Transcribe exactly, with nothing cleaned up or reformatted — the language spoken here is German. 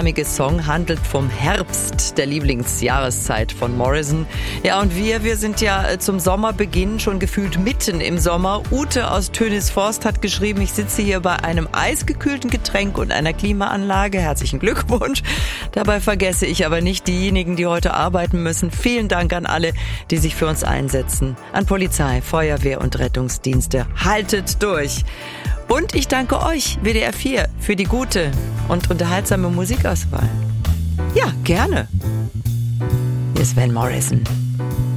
gleichnamige Song handelt vom Herbst, der Lieblingsjahreszeit von Morrison. Ja, und wir, wir sind ja zum Sommerbeginn schon gefühlt mitten im Sommer. Ute aus Tönisforst hat geschrieben, ich sitze hier bei einem eisgekühlten Getränk und einer Klimaanlage. Herzlichen Glückwunsch. Dabei vergesse ich aber nicht diejenigen, die heute arbeiten müssen. Vielen Dank an alle, die sich für uns einsetzen. An Polizei, Feuerwehr und Rettungsdienste. Haltet durch. Und ich danke euch, W D R vier, für die gute und unterhaltsame Musikauswahl. Ja, gerne. Hier ist Van Morrison.